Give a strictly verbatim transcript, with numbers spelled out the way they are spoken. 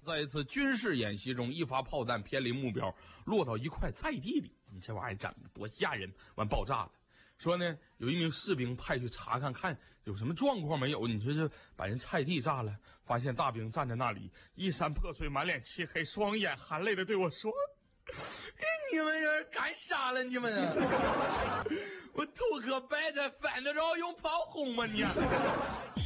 在一次军事演习中，一发炮弹偏离目标，落到一块菜地里。你这玩意儿整的多吓人！完爆炸了。说呢，有一名士兵派去查看，看有什么状况没有。你说这把人菜地炸了，发现大兵站在那里，衣衫破碎，满脸漆黑，双眼含泪的对我说：“你们这干啥了？你们啊！我头壳白的，犯得着用炮轰吗你？”